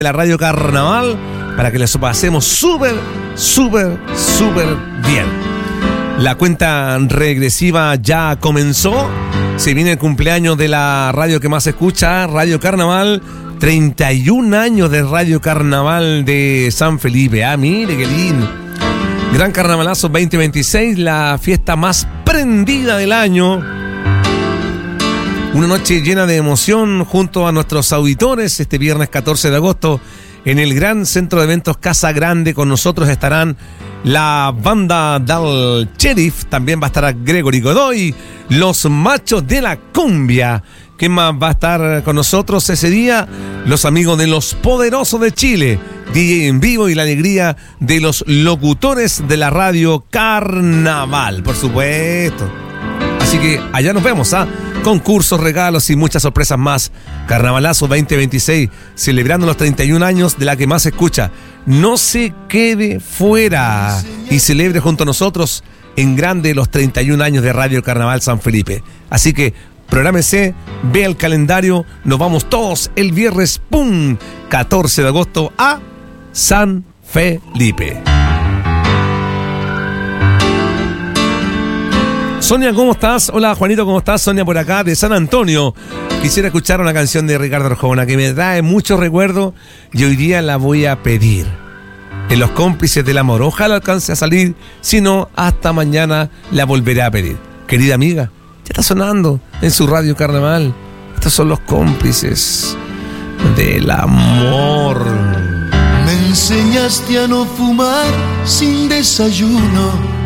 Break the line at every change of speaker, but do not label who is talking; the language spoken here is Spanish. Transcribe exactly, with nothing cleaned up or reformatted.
la Radio Carnaval para que les pasemos súper, súper, súper bien. La cuenta regresiva ya comenzó. Se viene el cumpleaños de la radio que más se escucha, Radio Carnaval. treinta y un años de Radio Carnaval de San Felipe. Ah, mire qué lindo. Gran Carnavalazo veinte veintiséis, la fiesta más prendida del año. Una noche llena de emoción junto a nuestros auditores. Este viernes catorce de agosto en el Gran Centro de Eventos Casa Grande. Con nosotros estarán la banda del Sheriff. También va a estar Gregory Godoy, los Machos de la Cumbia. ¿Quién más va a estar con nosotros ese día? Los amigos de Los Poderosos de Chile, D J en vivo y la alegría de los locutores de la Radio Carnaval, por supuesto. Así que allá nos vemos, ¿ah? Concursos, regalos y muchas sorpresas más. Carnavalazo veinte veintiséis, celebrando los treinta y un años de la que más se escucha. No se quede fuera y celebre junto a nosotros en grande los treinta y un años de Radio Carnaval San Felipe. Así que prográmese, vea el calendario, nos vamos todos el viernes, ¡pum!, catorce de agosto a San Felipe. Sonia, ¿cómo estás? Hola, Juanito, ¿cómo estás? Sonia por acá, de San Antonio. Quisiera escuchar una canción de Ricardo Arjona que me trae mucho recuerdo y hoy día la voy a pedir. En Los Cómplices del Amor. Ojalá alcance a salir, si no, hasta mañana la volveré a pedir. Querida amiga, ya está sonando en su Radio Carnaval. Estos son Los Cómplices del Amor.
Me enseñaste a no fumar sin desayuno,